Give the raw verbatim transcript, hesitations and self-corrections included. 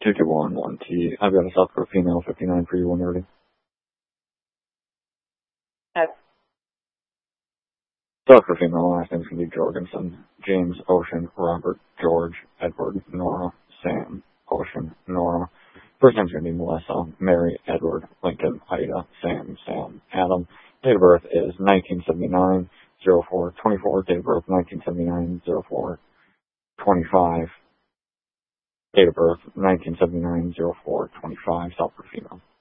two two one one T. I've got a South Dakota female, fifty-nine for you when ready. Okay. South Dakota female, last name's going to be Jorgensen. James, Ocean, Robert, George, Edward, Nora, Sam, Ocean, Nora. First name's going to be Melissa, Mary, Edward, Lincoln, Ida, Sam, Sam, Adam. Date of birth is nineteen seventy-nine, oh four twenty-four. Date of birth nineteen seventy-nine, oh four twenty-five. Date of birth nineteen seventy-nine, oh four twenty-five. South Dakota female.